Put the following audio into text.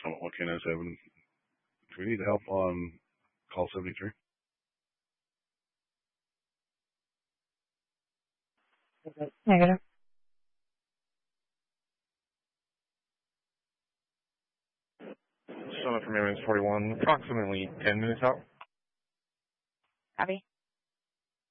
So what can I say? Do we need help on call 73? Negative. Showing up from ambulance 41, approximately 10 minutes out. Copy.